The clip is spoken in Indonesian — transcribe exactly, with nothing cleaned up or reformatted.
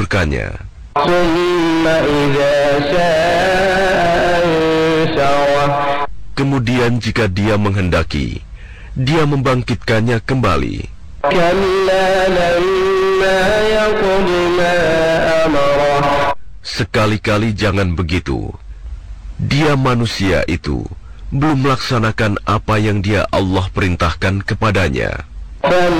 menghidupkannya. Kemudian jika Dia menghendaki, Dia membangkitkannya kembali. Sekali-kali jangan begitu. Dia manusia itu belum melaksanakan apa yang Dia Allah perintahkan kepadanya.